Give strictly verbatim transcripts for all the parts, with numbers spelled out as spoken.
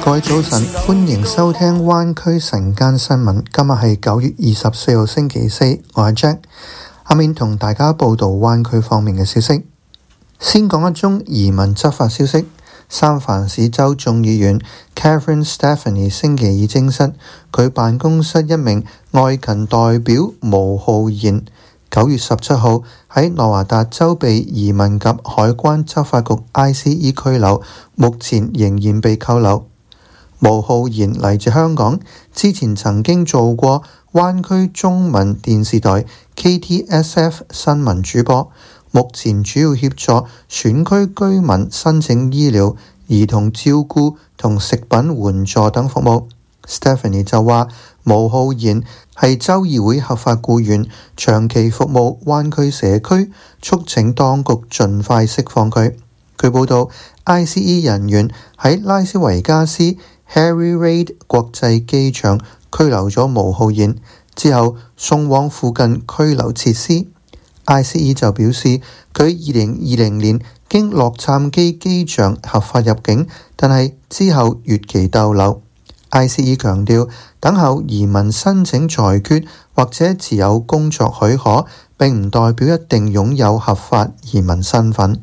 各位早晨，歡迎收聽灣區晨間新聞。今日係九月二十四號星期四，我係 Jack， 下面同大家報道灣區方面嘅消息。先講一宗移民執法消息。三藩市州眾議員 Catherine Stefani 星期二證實，佢辦公室一名外勤代表毛浩然九月十七號喺內華達州被移民及海關執法局 I C E 拘留，目前仍然被扣留。毛浩然嚟自香港，之前曾經做過灣區中文電視台 K T S F 新聞主播，目前主要協助選區居民申請醫療、兒童照顧同食品援助等服務。Stephanie 就話，毛浩然係州議會合法僱員，長期服務灣區社區，促請當局盡快釋放佢。據報道 I C E 人員喺拉斯維加斯Harry Reid 國際機場拘留咗毛浩然，之後送往附近拘留設施。I C E 就表示，佢二零二零年經洛杉磯機場合法入境，但係之後越期逗留。I C E 強調，等候移民申請裁決或者持有工作許可，並唔代表一定擁有合法移民身份。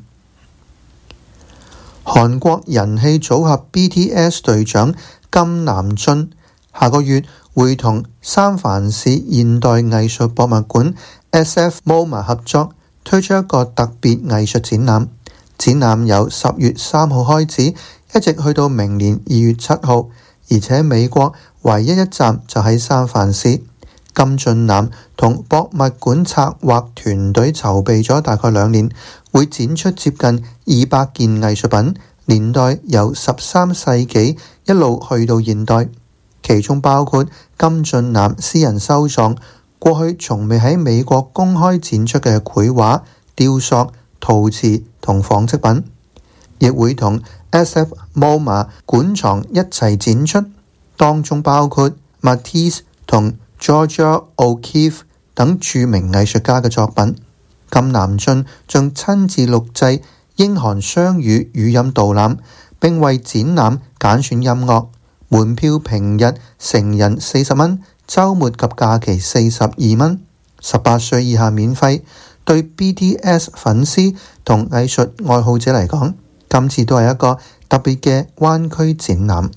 韓國人氣組合 B T S 隊長金南俊下個月會同三藩市現代藝術博物館 S F M O M A 合作推出一個特別藝術展覽。展覽由十月三號開始，一直去到明年二月七號，而且美國唯一一站就喺三藩市。金俊南同博物館策劃團隊籌備咗大概兩年，會展出接近二百件藝術品，年代由十三世紀一路去到現代，其中包括金俊南私人收藏，過去從未喺美國公開展出嘅繪畫、雕塑、陶瓷同紡織品，亦會同 S F M O M A 館藏一齊展出，當中包括 Matisse 同Georgia O'Keeffe 等著名藝術家嘅作品。金南俊仲親自錄製英韓雙語語音導覽，並為展覽揀選音樂。門票平日成人四十蚊，週末及假期四十二蚊，十八歲以下免費。對 B T S 粉絲同藝術愛好者嚟講，今次都係一個特別嘅灣區展覽。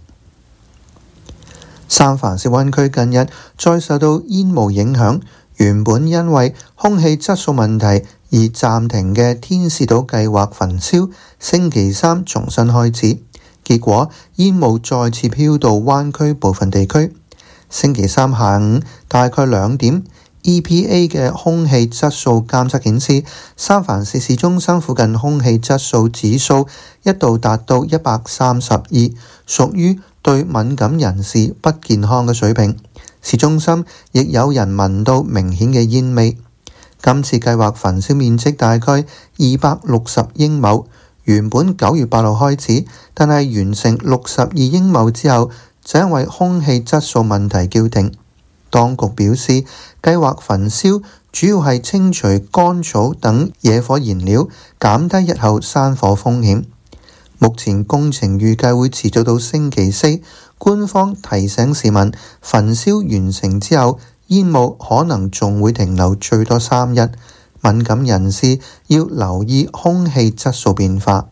三藩市灣區近日再受到煙霧影響，原本因為空氣質素問題而暫停嘅天使島計劃焚燒，星期三重新開始，結果煙霧再次飄到灣區部分地區。星期三下午大概兩點，E P A 嘅空氣質素監測顯示，三藩市市中心附近空氣質素指數一度達到一百三十二，屬於對敏感人士不健康嘅水平。市中心亦有人聞到明顯嘅煙味。今次計劃焚燒面積大概二百六十英畝，原本九月八號開始，但係完成六十二英畝之後，就因為空氣質素問題叫停。當局表示，計劃焚燒主要係清除乾草等野火燃料，減低日後山火風險。目前工程預計會持續到星期四。官方提醒市民，焚燒完成之後，煙霧可能仲會停留最多三日，敏感人士要留意空氣質素變化。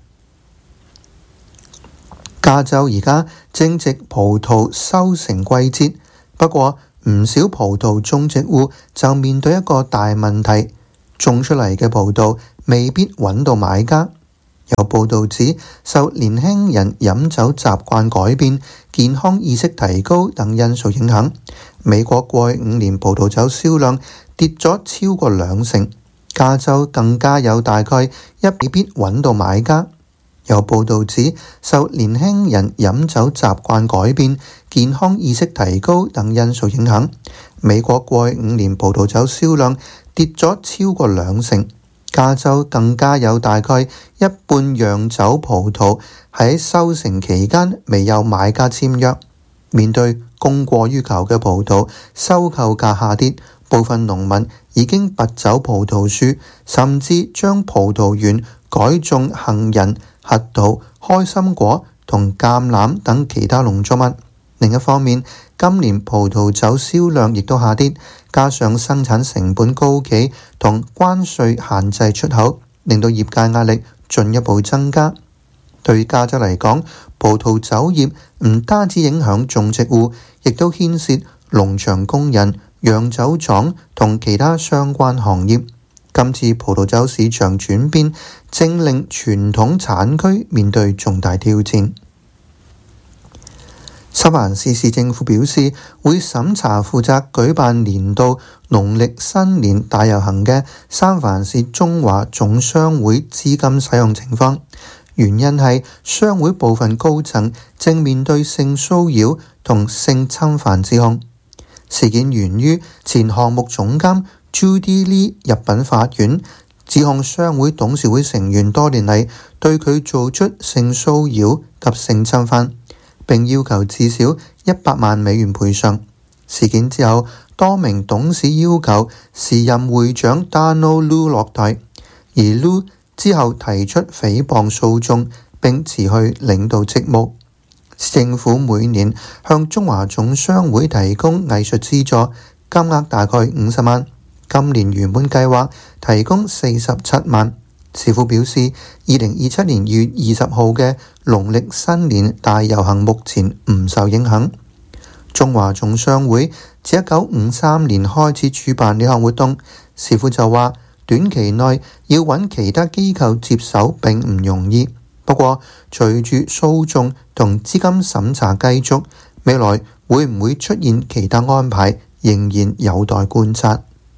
加州而家正值葡萄收成季節，不過唔少葡萄種植戶就面對一個大問題，種出嚟嘅葡萄未必揾到買家。有報道指，受年輕人飲酒習慣改變、健康意識提高等因素影響，美國過去五年葡萄酒銷量跌咗超過兩成，加州更加有大概一未必揾到買家。有報道指，受年輕人飲酒習慣改變、健康意識提高等因素影響，美國過去五年葡萄酒銷量跌咗超過兩成。加州更加有大概一半釀酒葡萄喺收成期間未有買家簽約。面對供過於求嘅葡萄，收購價下跌，部分農民已經拔走葡萄樹，甚至將葡萄園改種杏仁、核桃、開心果、 同橄欖等其他農作物。另一方面，今年葡萄酒銷量亦都下跌，加上生產成本高企同關稅限制出口，令到業界壓力進一步增加。對加州嚟講，葡萄酒業唔單止影響種植戶，亦都牽涉農場工人、釀酒廠同其他相關行業。今次葡萄酒市場轉變，正令傳統產區面對重大挑戰。三藩市市政府表示，會審查負責舉辦年度農曆新年大遊行嘅三藩市中華總商會資金使用情況，原因係商會部分高層正面對性騷擾同性侵犯指控。事件源於前項目總監 Judy Lee 入稟法院，指控商會董事會成員多年嚟對佢做出性騷擾及性侵犯，並要求至少一百萬美元賠償。事件之後，多名董事要求時任會長 Donald Lu 落台，而 Lu 之後提出誹謗訴訟並辭去領導職務。政府每年向中華總商會提供藝術資助，金額大概五十萬。今年原本計劃提供四十七萬。市府表示，二零二七年二月二十號嘅農曆新年大遊行目前唔受影響。中華總商會自一九五三年開始主辦呢項活動，市府就話短期內要揾其他機構接手並唔容易。不過，隨住訴訟同資金審查繼續，未來會唔會出現其他安排，仍然有待觀察。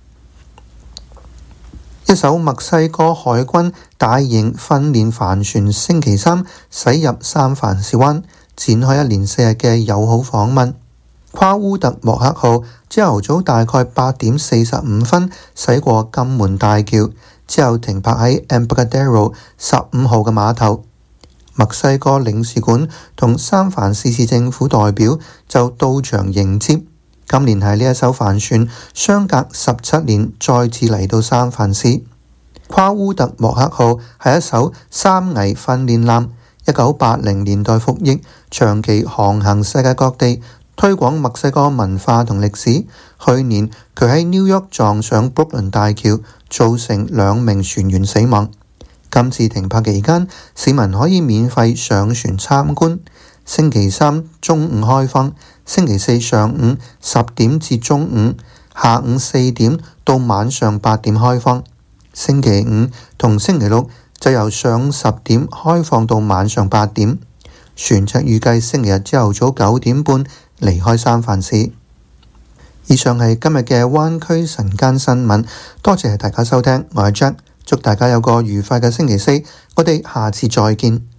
一艘墨西哥海軍大型訓練帆船星期三駛入三藩市灣，展開一連四日嘅友好訪問。夸烏特莫克號朝頭早大概八點四十五分駛過金門大橋，之後停泊喺 Embarcadero 十五號嘅碼頭。墨西哥領事館同三藩市市政府代表就到場迎接。今年係呢一艘帆船相隔十七年再次嚟到三藩市。夸烏特莫克號係一艘三桅訓練艦，一九八零年代服役，長期航行世界各地，推廣墨西哥文化同歷史。去年佢喺紐約撞上布魯克林大橋，造成兩名船員死亡。今次停泊期間，市民可以免費上船參觀。星期三中午開放，星期四上午十點至中午，下午四點到晚上八點開放。星期五同星期六就由上午十點開放到晚上八點。船隻預計星期日朝頭早九點半離開三藩市。以上係今日嘅灣區晨間新聞，多謝大家收聽，我係 Jack，祝大家有個愉快嘅星期四，我哋下次再見。